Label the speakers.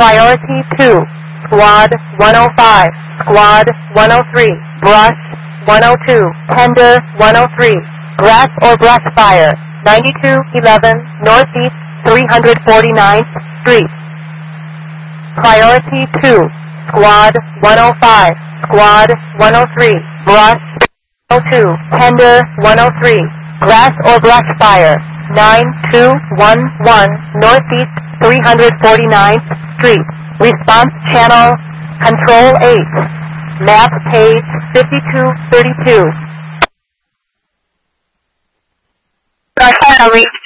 Speaker 1: Priority 2, Squad 105, Squad 103, Brush 102, Tender 103, Grass or brush fire, 9211 Northeast 349th Street. Priority 2, Squad 105, Squad 103, Brush 102, Tender 103, Grass or brush fire, 9211 Northeast 349th Street. Response channel, Control 8. Map page 5232.
Speaker 2: Brush fire reached